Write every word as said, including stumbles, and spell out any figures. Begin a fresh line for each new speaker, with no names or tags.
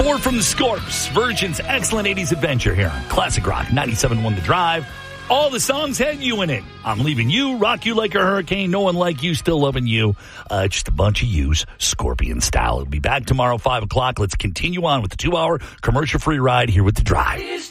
Four from the Scorps, Virgin's excellent eighties adventure here on Classic Rock ninety-seven point one The Drive. All the songs had you in it. I'm Leaving You, Rock You Like a Hurricane, No One Like You, Still Loving You. Uh, just a bunch of yous, Scorpion style. It'll be back tomorrow, five o'clock. Let's continue on with the two-hour commercial-free ride here with The Drive.